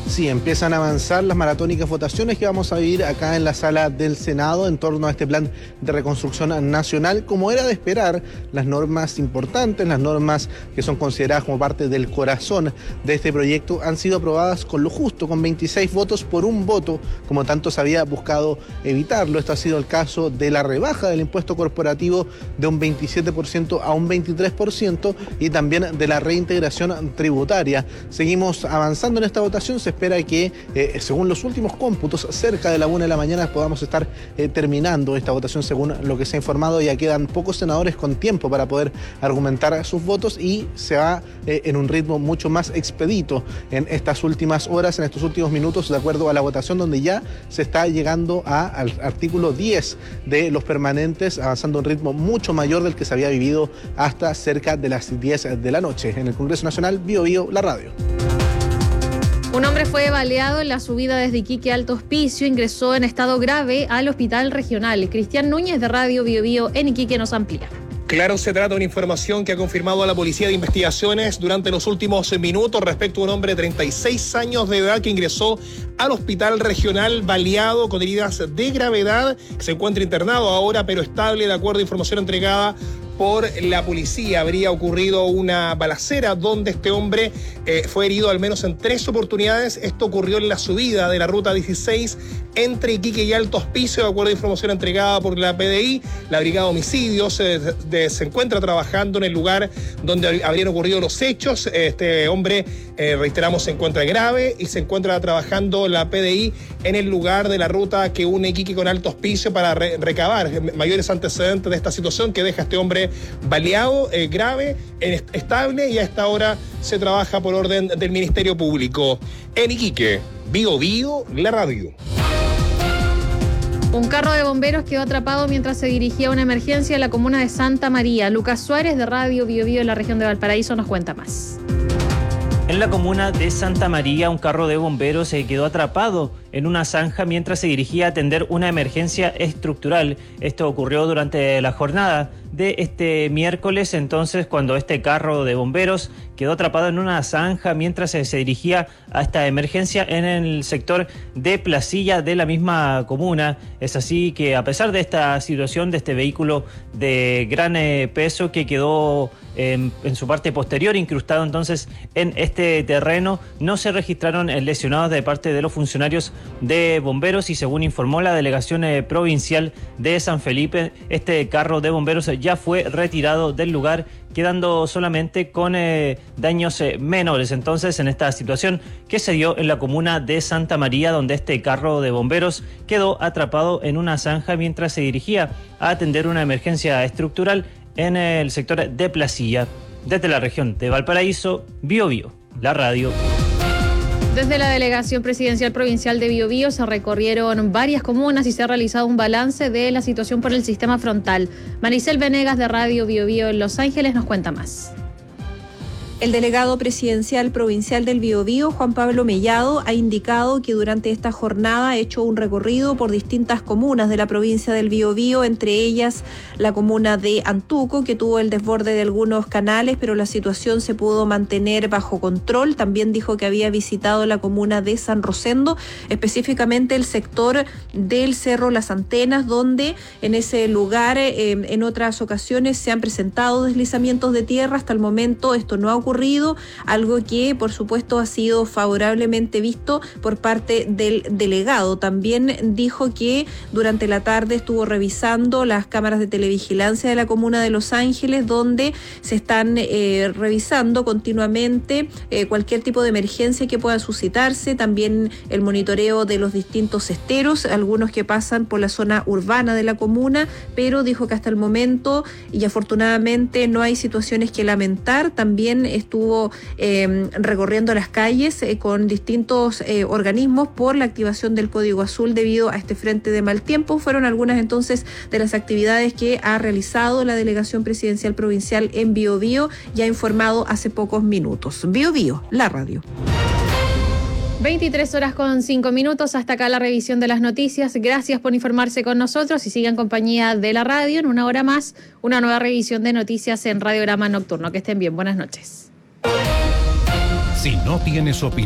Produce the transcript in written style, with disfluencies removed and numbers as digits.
Sí, empiezan a avanzar las maratónicas votaciones que vamos a vivir acá en la sala del Senado en torno a este plan de reconstrucción nacional. Como era de esperar, las normas importantes, las normas que son consideradas como parte del corazón de este proyecto, han sido aprobadas con lo justo, con 26 votos por un voto, como tanto se había buscado evitarlo. Esto ha sido el caso de la rebaja del impuesto corporativo de un 27% a un 23% y también de la reintegración tributaria. Seguimos avanzando en esta votación. Se espera que, según los últimos cómputos, cerca de la 1 de la mañana podamos estar terminando esta votación según lo que se ha informado. Ya quedan pocos senadores con tiempo para poder argumentar sus votos y se va en un ritmo mucho más expedito en estas últimas horas, en estos últimos minutos, de acuerdo a la votación, donde ya se está llegando al artículo 10 de los permanentes, avanzando a un ritmo mucho mayor del que se había vivido hasta cerca de las 10 de la noche. En el Congreso Nacional, Bío Bío, la radio. Un hombre fue baleado en la subida desde Iquique a Alto Hospicio, ingresó en estado grave al hospital regional. Cristian Núñez de Radio Bío Bío en Iquique nos amplía. Claro, se trata de una información que ha confirmado a la Policía de Investigaciones durante los últimos minutos respecto a un hombre de 36 años de edad que ingresó al hospital regional baleado con heridas de gravedad. Se encuentra internado ahora, pero estable, de acuerdo a información entregada por la policía. Habría ocurrido una balacera donde este hombre fue herido al menos en 3 oportunidades. Esto ocurrió en la subida de la ruta 16 entre Iquique y Alto Hospicio, de acuerdo a información entregada por la PDI. La Brigada de Homicidios se encuentra trabajando en el lugar donde habrían ocurrido los hechos. Este hombre, reiteramos, se encuentra grave y se encuentra trabajando la PDI en el lugar de la ruta que une Iquique con Alto Hospicio para recabar mayores antecedentes de esta situación que deja a este hombre baleado, grave, estable, y a esta hora se trabaja por orden del Ministerio Público. En Iquique, Bío Bío, la radio. Un carro de bomberos quedó atrapado mientras se dirigía a una emergencia en la comuna de Santa María. Lucas Suárez de Radio Bío Bío en la región de Valparaíso nos cuenta más. En la comuna de Santa María, un carro de bomberos se quedó atrapado en una zanja mientras se dirigía a atender una emergencia estructural. Esto ocurrió durante la jornada de este miércoles, entonces, cuando este carro de bomberos quedó atrapado en una zanja mientras se dirigía a esta emergencia en el sector de Placilla de la misma comuna. Es así que, a pesar de esta situación de este vehículo de gran peso que quedó en su parte posterior incrustado entonces en este terreno, no se registraron lesionados de parte de los funcionarios de bomberos, y según informó la delegación provincial de San Felipe, este carro de bomberos ya fue retirado del lugar, quedando solamente con daños menores. Entonces, en esta situación que se dio en la comuna de Santa María, donde este carro de bomberos quedó atrapado en una zanja mientras se dirigía a atender una emergencia estructural en el sector de Placilla. Desde la región de Valparaíso, Bío Bío, la radio. Desde la Delegación Presidencial Provincial de Bío Bío se recorrieron varias comunas y se ha realizado un balance de la situación por el sistema frontal. Maricel Venegas de Radio Bío Bío en Los Ángeles nos cuenta más. El delegado presidencial provincial del Biobío, Juan Pablo Mellado, ha indicado que durante esta jornada ha hecho un recorrido por distintas comunas de la provincia del Biobío, entre ellas la comuna de Antuco, que tuvo el desborde de algunos canales, pero la situación se pudo mantener bajo control. También dijo que había visitado la comuna de San Rosendo, específicamente el sector del Cerro Las Antenas, donde en ese lugar en otras ocasiones se han presentado deslizamientos de tierra. Hasta el momento esto no ha ocurrido, algo que por supuesto ha sido favorablemente visto por parte del delegado. También dijo que durante la tarde estuvo revisando las cámaras de televigilancia de la comuna de Los Ángeles, donde se están revisando continuamente cualquier tipo de emergencia que pueda suscitarse. También el monitoreo de los distintos esteros, algunos que pasan por la zona urbana de la comuna, pero dijo que hasta el momento y afortunadamente no hay situaciones que lamentar. También estuvo recorriendo las calles con distintos organismos por la activación del Código Azul debido a este frente de mal tiempo. Fueron algunas entonces de las actividades que ha realizado la Delegación Presidencial Provincial en Bío Bío y ha informado hace pocos minutos. Bío Bío, la radio. 23:05. Hasta acá la revisión de las noticias. Gracias por informarse con nosotros y sigan en compañía de la radio. En una hora más, una nueva revisión de noticias en Radiograma Nocturno. Que estén bien. Buenas noches. Si no tienes opinión